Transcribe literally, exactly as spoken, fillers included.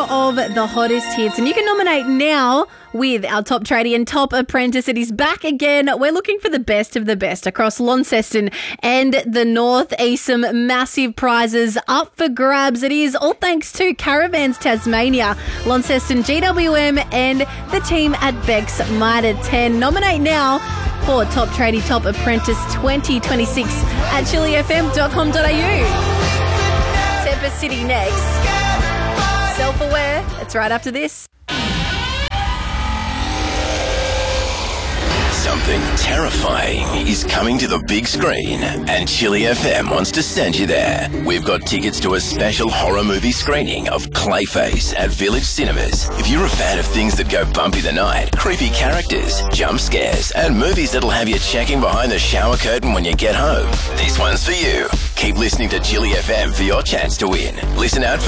of the hottest hits. And you can nominate now with our top tradie and top apprentice. It is back again. We're looking for the best of the best across Launceston and the North East. Some massive prizes up for grabs. It is all thanks to Caravans Tasmania, Launceston G W M and the team at Bex Mitre ten. Nominate now for Top Tradie, Top Apprentice twenty twenty-six at chili f m dot com dot a u. Tempest City next. Self-aware. It's right after this. Something terrifying is coming to the big screen, and Chili F M wants to send you there. We've got tickets to a special horror movie screening of Clayface at Village Cinemas. If you're a fan of things that go bumpy the night, creepy characters, jump scares, and movies that'll have you checking behind the shower curtain when you get home, this one's for you. Keep listening to Chili F M for your chance to win. Listen out for